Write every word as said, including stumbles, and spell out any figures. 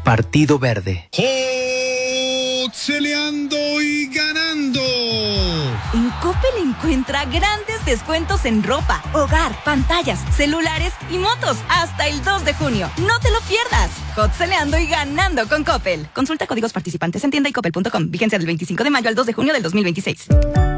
Partido Verde. ¡Celeando y ganando! En Coppel encuentra grandes descuentos en ropa, hogar, pantallas, celulares y motos hasta el dos de junio. ¡No te lo pierdas! Hot-celeando y ganando con Coppel. Consulta códigos participantes en tienda y coppel punto com. Vigencia del veinticinco de mayo al dos de junio del dos mil veintiséis.